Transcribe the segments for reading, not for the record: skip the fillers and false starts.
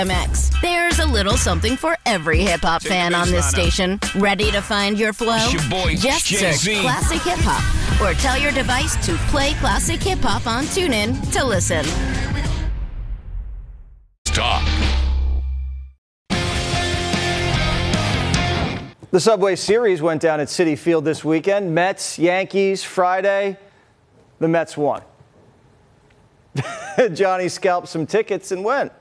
MX. There's a little something for every hip-hop fan on this station. Ready to find your flow? It's your boy, Just search Jay-Z. Classic Hip Hop or tell your device to play Classic Hip Hop on TuneIn to listen. Stop. The Subway Series went down at Citi Field this weekend. Mets, Yankees, Friday. The Mets won. Johnny scalped some tickets and went.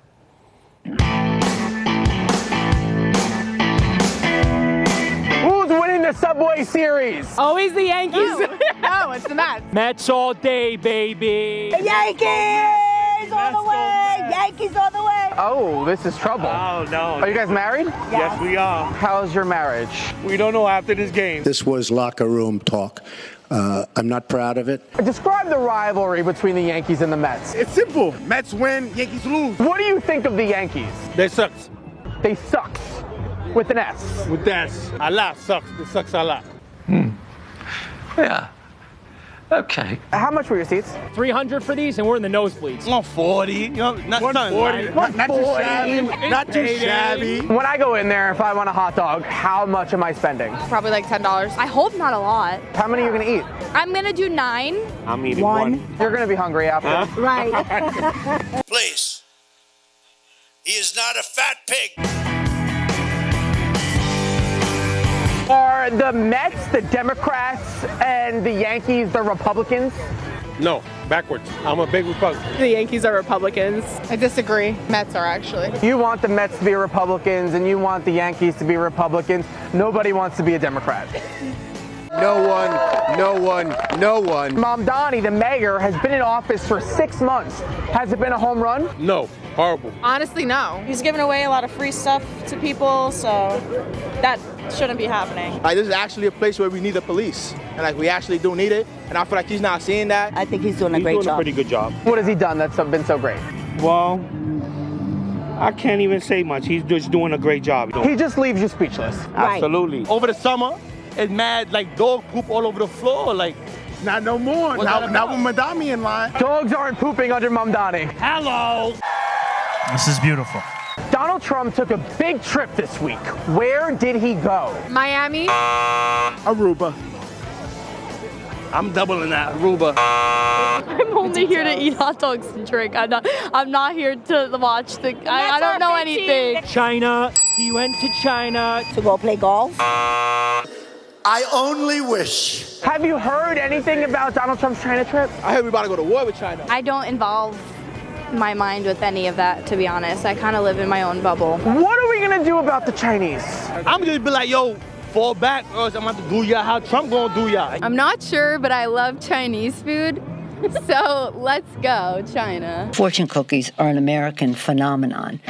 Who's winning the Subway Series? Always the Yankees. No, it's the Mets. Mets all day, baby. Yankees all the way. Yankees all the way. Oh, this is trouble. Oh, no. Are you guys married? Yes, we are. How's your marriage? We don't know after this game. This was locker room talk. I'm not proud of it. Describe the rivalry between the Yankees and the Mets. It's simple. Mets win, Yankees lose. What do you think of the Yankees? They sucks. They sucks. With an S. With that, a lot sucks. It sucks a lot. Yeah. Okay. How much were your seats? 300 for these, and we're in the nosebleeds. 140. You know, not 140. Not too shabby. Not too shabby. When I go in there, if I want a hot dog, how much am I spending? Probably like $10. I hope not a lot. How many are you going to eat? I'm going to do 9. I'm eating one. You're going to be hungry after. Right. Please. He is not a fat pig. Are the Mets the Democrats and the Yankees the Republicans? No, backwards. I'm a big Republican. The Yankees are Republicans. I disagree. Mets are actually. You want the Mets to be Republicans and you want the Yankees to be Republicans. Nobody wants to be a Democrat. No one. Mamdani, the mayor, has been in office for 6 months. Has it been a home run? No, horrible. Honestly, no. He's giving away a lot of free stuff to people, so that shouldn't be happening. Like, this is actually a place where we need the police, and like we actually do need it. And I feel like he's not seeing that. I think he's doing a great He's doing job. a pretty good job. What has he done that's been so great? Well, I can't even say much. He's just doing a great job. He just leaves you speechless. Absolutely. Over the summer, it's mad like dog poop all over the floor. Like, not no more. Not with Madami in line. Dogs aren't pooping under Mamdani. Hello. This is beautiful. Donald Trump took a big trip this week. Where did he go? Miami. Aruba. I'm doubling that. Aruba. I'm only here to eat hot dogs and drink. I'm not here to watch the. I don't know anything. China. He went to China. To go play golf. I only wish. Have you heard anything about Donald Trump's China trip? I heard we about to go to war with China. I don't involve my mind with any of that, to be honest. I kind of live in my own bubble. What are we gonna do about the Chinese? I'm gonna be like, yo, fall back, or else I'm about to do y'all how Trump gonna do y'all. I'm not sure, but I love Chinese food. So let's go, China. Fortune cookies are an American phenomenon.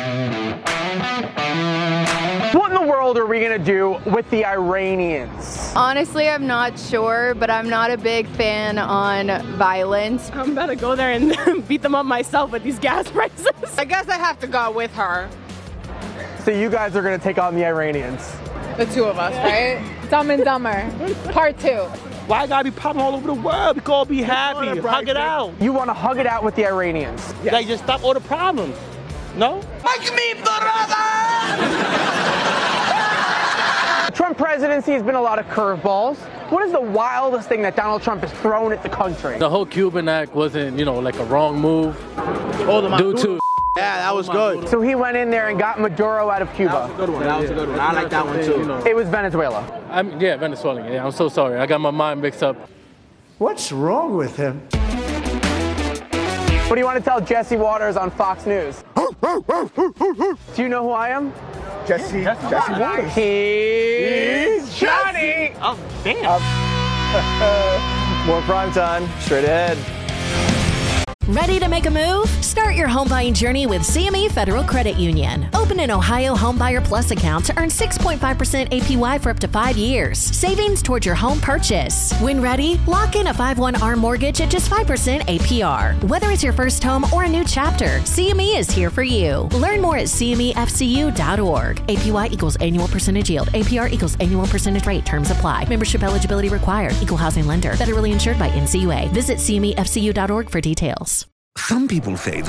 What in the world are we gonna do with the Iranians? Honestly, I'm not sure, but I'm not a big fan on violence. I'm about to go there and beat them up myself with these gas prices. I guess I have to go with her. So you guys are gonna take on the Iranians. The two of us, right? Dumb and Dumber, part 2. Why I gotta be popping all over the world? We can all be happy, hug it out. You wanna hug it out with the Iranians? Yeah. Like, just stop all the problems. No? Make me brother! The Trump presidency has been a lot of curveballs. What is the wildest thing that Donald Trump has thrown at the country? The whole Cuban Act wasn't, like a wrong move. Due to Yeah, that was good. So he went in there and got Maduro out of Cuba. That was a good one. That was a good one. I like that one too. It was Venezuela. Yeah, Venezuelan. Yeah, I'm so sorry. I got my mind mixed up. What's wrong with him? What do you want to tell Jesse Waters on Fox News? Do you know who I am? Jesse Waters. He's Johnny. Oh, damn. More prime time, straight ahead. Ready to make a move? Start your home buying journey with CME Federal Credit Union. Open an Ohio Homebuyer Plus account to earn 6.5% APY for up to 5 years. Savings towards your home purchase. When ready, lock in a 5/1 ARM mortgage at just 5% APR. Whether it's your first home or a new chapter, CME is here for you. Learn more at CMEFCU.org. APY equals annual percentage yield. APR equals annual percentage rate. Terms apply. Membership eligibility required. Equal housing lender. Federally insured by NCUA. Visit CMEFCU.org for details. Some people say